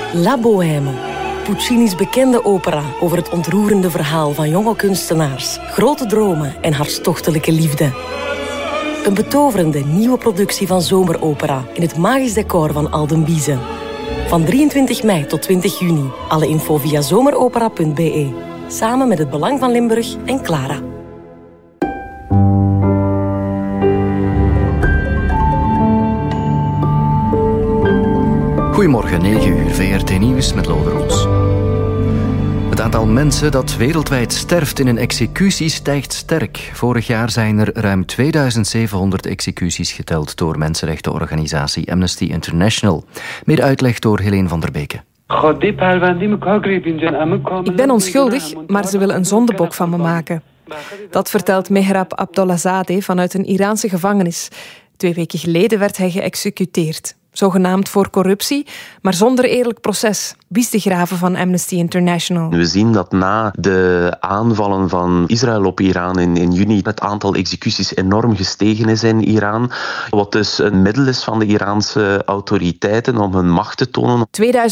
La Bohème. Puccini's bekende opera over het ontroerende verhaal van jonge kunstenaars, grote dromen en hartstochtelijke liefde. Een betoverende nieuwe productie van zomeropera in het magisch decor van Aldenbize. Van 23 mei tot 20 juni. Alle info via zomeropera.be. Samen met het Belang van Limburg en Clara. Goedemorgen, 9 uur, VRT Nieuws met Lode Roels. Het aantal mensen dat wereldwijd sterft in een executie stijgt sterk. Vorig jaar zijn er ruim 2700 executies geteld door mensenrechtenorganisatie Amnesty International. Meer uitleg door Helene van der Beke. Ik ben onschuldig, maar ze willen een zondebok van me maken. Dat vertelt Mehrab Abdollahzadeh vanuit een Iraanse gevangenis. 2 weken geleden werd hij geëxecuteerd. Zogenaamd voor corruptie, maar zonder eerlijk proces. Wist de graven van Amnesty International. We zien dat na de aanvallen van Israël op Iran in juni het aantal executies enorm gestegen is in Iran. Wat dus een middel is van de Iraanse autoriteiten om hun macht te tonen.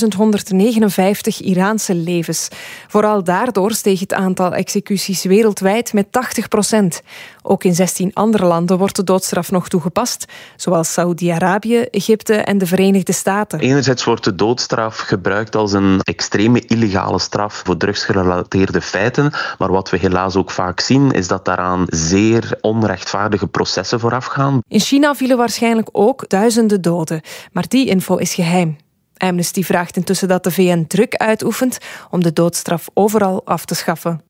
2159 Iraanse levens. Vooral daardoor steeg het aantal executies wereldwijd met 80%. Ook in 16 andere landen wordt de doodstraf nog toegepast, zoals Saoedi-Arabië, Egypte en de Verenigde Staten. Enerzijds wordt de doodstraf gebruikt als een extreme illegale straf voor drugsgerelateerde feiten, maar wat we helaas ook vaak zien is dat daaraan zeer onrechtvaardige processen voorafgaan. In China vielen waarschijnlijk ook duizenden doden, maar die info is geheim. Amnesty vraagt intussen dat de VN druk uitoefent om de doodstraf overal af te schaffen.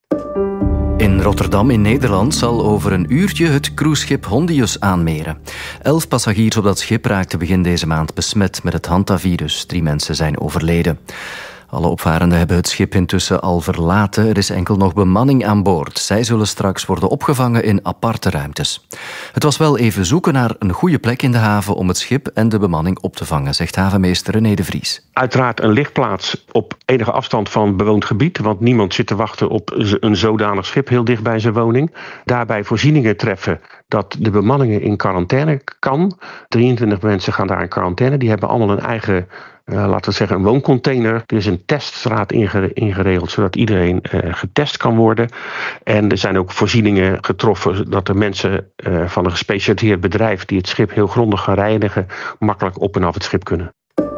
In Rotterdam in Nederland zal over een uurtje het cruiseschip Hondius aanmeren. 11 passagiers op dat schip raakten begin deze maand besmet met het hantavirus. 3 mensen zijn overleden. Alle opvarenden hebben het schip intussen al verlaten. Er is enkel nog bemanning aan boord. Zij zullen straks worden opgevangen in aparte ruimtes. Het was wel even zoeken naar een goede plek in de haven om het schip en de bemanning op te vangen, zegt havenmeester René de Vries. Uiteraard een lichtplaats op enige afstand van bewoond gebied, want niemand zit te wachten op een zodanig schip heel dicht bij zijn woning. Daarbij voorzieningen treffen dat de bemanningen in quarantaine kan. 23 mensen gaan daar in quarantaine. Die hebben allemaal een eigen, laten we zeggen, een wooncontainer. Er is een teststraat ingeregeld, zodat iedereen getest kan worden. En er zijn ook voorzieningen getroffen dat de mensen van een gespecialiseerd bedrijf die het schip heel grondig gaan reinigen, makkelijk op en af het schip kunnen.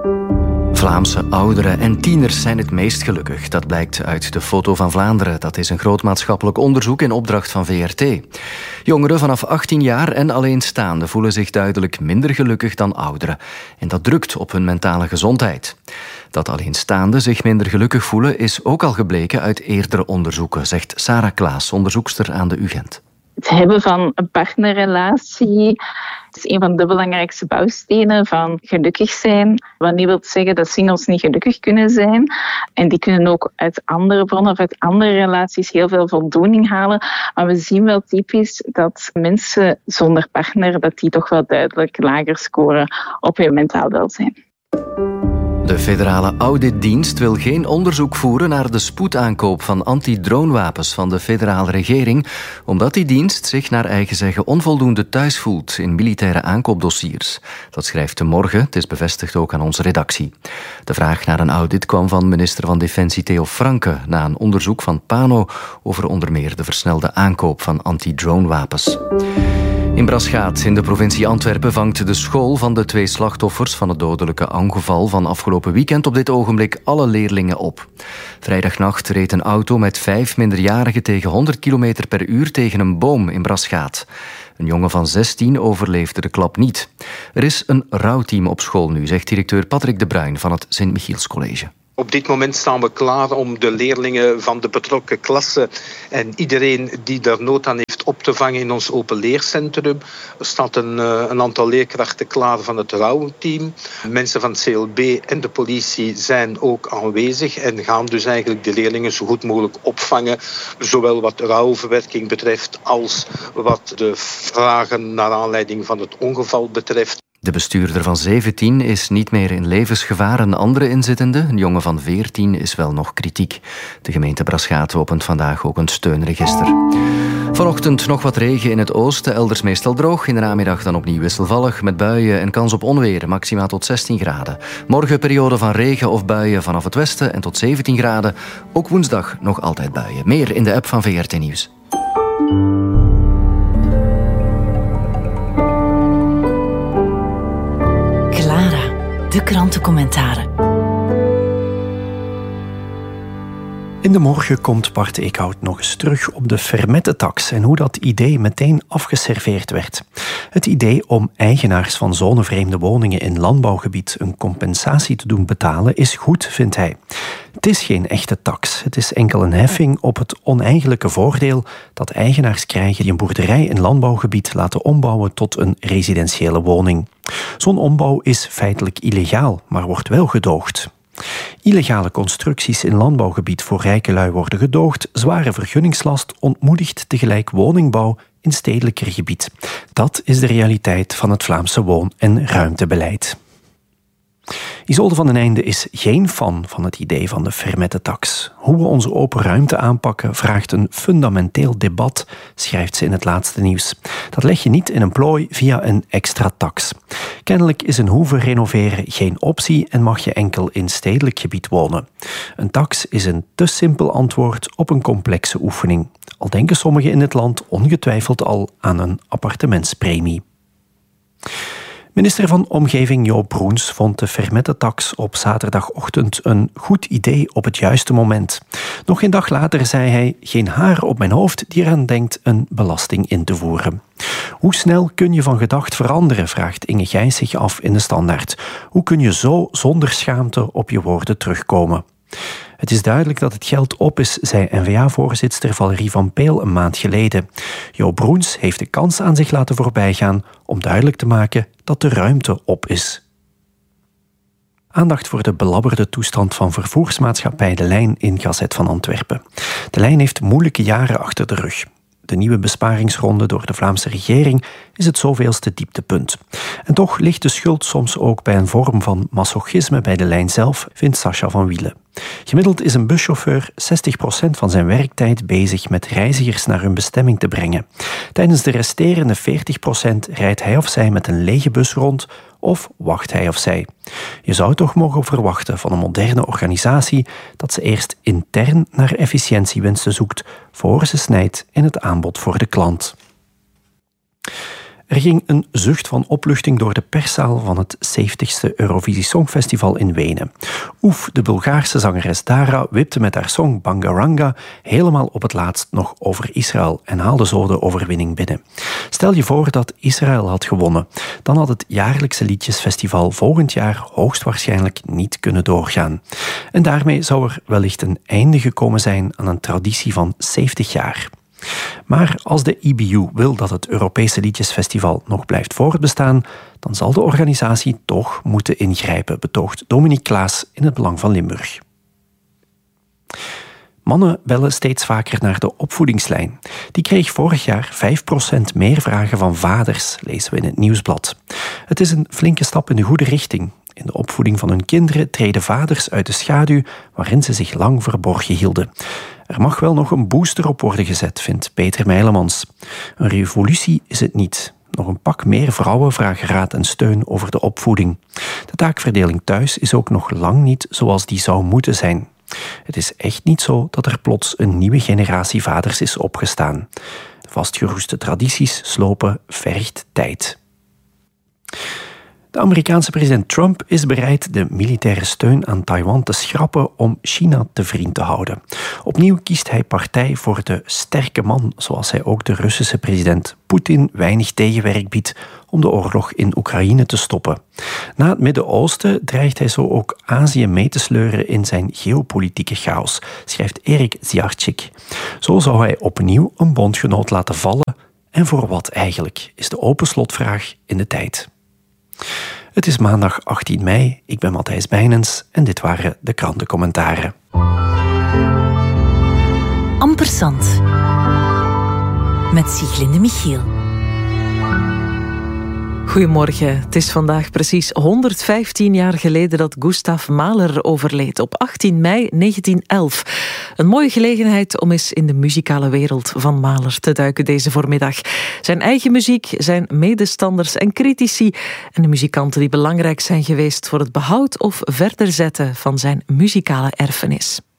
Vlaamse ouderen en tieners zijn het meest gelukkig. Dat blijkt uit de Foto van Vlaanderen. Dat is een groot maatschappelijk onderzoek in opdracht van VRT. Jongeren vanaf 18 jaar en alleenstaanden voelen zich duidelijk minder gelukkig dan ouderen. En dat drukt op hun mentale gezondheid. Dat alleenstaanden zich minder gelukkig voelen is ook al gebleken uit eerdere onderzoeken, zegt Sarah Klaas, onderzoekster aan de UGent. Het hebben van een partnerrelatie is een van de belangrijkste bouwstenen van gelukkig zijn. Wat niet wil zeggen dat singles niet gelukkig kunnen zijn. En die kunnen ook uit andere bronnen of uit andere relaties heel veel voldoening halen. Maar we zien wel typisch dat mensen zonder partner dat die toch wel duidelijk lager scoren op hun mentaal welzijn. De federale auditdienst wil geen onderzoek voeren naar de spoedaankoop van anti-dronewapens van de federale regering, omdat die dienst zich naar eigen zeggen onvoldoende thuis voelt in militaire aankoopdossiers. Dat schrijft De Morgen, het is bevestigd ook aan onze redactie. De vraag naar een audit kwam van minister van Defensie Theo Franke na een onderzoek van PANO over onder meer de versnelde aankoop van anti-dronewapens. In Braschaat in de provincie Antwerpen vangt de school van de 2 slachtoffers van het dodelijke ongeval van afgelopen weekend op dit ogenblik alle leerlingen op. Vrijdagnacht reed een auto met 5 minderjarigen tegen 100 km per uur tegen een boom in Braschaat. Een jongen van 16 overleefde de klap niet. Er is een rouwteam op school nu, zegt directeur Patrick de Bruin van het Sint-Michiels College. Op dit moment staan we klaar om de leerlingen van de betrokken klassen en iedereen die daar nood aan heeft op te vangen in ons open leercentrum. Er staat een aantal leerkrachten klaar van het rouwteam. Mensen van het CLB en de politie zijn ook aanwezig en gaan dus eigenlijk de leerlingen zo goed mogelijk opvangen. Zowel wat rouwverwerking betreft als wat de vragen naar aanleiding van het ongeval betreft. De bestuurder van 17 is niet meer in levensgevaar. Een andere inzittende, een jongen van 14, is wel nog kritiek. De gemeente Braschaat opent vandaag ook een steunregister. Vanochtend nog wat regen in het oosten, elders meestal droog. In de namiddag dan opnieuw wisselvallig, met buien en kans op onweer, maximaal tot 16 graden. Morgen periode van regen of buien vanaf het westen en tot 17 graden. Ook woensdag nog altijd buien. Meer in de app van VRT Nieuws. De krantencommentaren. In de morgen komt Bart Eekhout nog eens terug op de Fermette-tax en hoe dat idee meteen afgeserveerd werd. Het idee om eigenaars van zonevreemde woningen in landbouwgebied een compensatie te doen betalen is goed, vindt hij. Het is geen echte tax. Het is enkel een heffing op het oneigenlijke voordeel dat eigenaars krijgen die een boerderij in landbouwgebied laten ombouwen tot een residentiële woning. Zo'n ombouw is feitelijk illegaal, maar wordt wel gedoogd. Illegale constructies in landbouwgebied voor rijke lui worden gedoogd, zware vergunningslast ontmoedigt tegelijk woningbouw in stedelijker gebied. Dat is de realiteit van het Vlaamse woon- en ruimtebeleid. Isolde van den Einde is geen fan van het idee van de Fermette-tax. Hoe we onze open ruimte aanpakken vraagt een fundamenteel debat, schrijft ze in het laatste nieuws. Dat leg je niet in een plooi via een extra tax. Kennelijk is een hoeve renoveren geen optie en mag je enkel in stedelijk gebied wonen. Een tax is een te simpel antwoord op een complexe oefening. Al denken sommigen in het land ongetwijfeld al aan een appartementspremie. Minister van Omgeving Joop Broens vond de Fermette-tax op zaterdagochtend een goed idee op het juiste moment. Nog een dag later zei hij: geen haar op mijn hoofd die eraan denkt een belasting in te voeren. Hoe snel kun je van gedacht veranderen, vraagt Inge Gijs zich af in de Standaard. Hoe kun je zo zonder schaamte op je woorden terugkomen? Het is duidelijk dat het geld op is, zei N-VA-voorzitster Valerie van Peel een maand geleden. Joop Broens heeft de kans aan zich laten voorbijgaan om duidelijk te maken dat de ruimte op is. Aandacht voor de belabberde toestand van vervoersmaatschappij De Lijn in Gazet van Antwerpen. De Lijn heeft moeilijke jaren achter de rug. De nieuwe besparingsronde door de Vlaamse regering is het zoveelste dieptepunt. En toch ligt de schuld soms ook bij een vorm van masochisme bij De Lijn zelf, vindt Sascha van Wielen. Gemiddeld is een buschauffeur 60% van zijn werktijd bezig met reizigers naar hun bestemming te brengen. Tijdens de resterende 40% rijdt hij of zij met een lege bus rond of wacht hij of zij. Je zou toch mogen verwachten van een moderne organisatie dat ze eerst intern naar efficiëntiewinsten zoekt voor ze snijdt in het aanbod voor de klant. Er ging een zucht van opluchting door de perszaal van het 70ste Eurovisie Songfestival in Wenen. Oef, de Bulgaarse zangeres Dara wipte met haar song Bangaranga helemaal op het laatst nog over Israël en haalde zo de overwinning binnen. Stel je voor dat Israël had gewonnen. Dan had het jaarlijkse liedjesfestival volgend jaar hoogstwaarschijnlijk niet kunnen doorgaan. En daarmee zou er wellicht een einde gekomen zijn aan een traditie van 70 jaar. Maar als de IBU wil dat het Europese Liedjesfestival nog blijft voortbestaan, dan zal de organisatie toch moeten ingrijpen, betoogt Dominique Klaas in het Belang van Limburg. Mannen bellen steeds vaker naar de opvoedingslijn. Die kreeg vorig jaar 5% meer vragen van vaders, lezen we in het Nieuwsblad. Het is een flinke stap in de goede richting. In de opvoeding van hun kinderen treden vaders uit de schaduw waarin ze zich lang verborgen hielden. Er mag wel nog een booster op worden gezet, vindt Peter Meilemans. Een revolutie is het niet. Nog een pak meer vrouwen vragen raad en steun over de opvoeding. De taakverdeling thuis is ook nog lang niet zoals die zou moeten zijn. Het is echt niet zo dat er plots een nieuwe generatie vaders is opgestaan. De vastgeroeste tradities slopen vergt tijd. De Amerikaanse president Trump is bereid de militaire steun aan Taiwan te schrappen om China te vriend te houden. Opnieuw kiest hij partij voor de sterke man, zoals hij ook de Russische president Poetin weinig tegenwerk biedt om de oorlog in Oekraïne te stoppen. Na het Midden-Oosten dreigt hij zo ook Azië mee te sleuren in zijn geopolitieke chaos, schrijft Erik Ziarczyk. Zo zou hij opnieuw een bondgenoot laten vallen. En voor wat eigenlijk, is de open slotvraag in de tijd. Het is maandag 18 mei, ik ben Matthijs Bijnens en dit waren de krantencommentaren. Ampersand met Sieglinde Michiel. Goedemorgen. Het is vandaag precies 115 jaar geleden dat Gustav Mahler overleed, op 18 mei 1911. Een mooie gelegenheid om eens in de muzikale wereld van Mahler te duiken deze voormiddag. Zijn eigen muziek, zijn medestanders en critici en de muzikanten die belangrijk zijn geweest voor het behoud of verder zetten van zijn muzikale erfenis.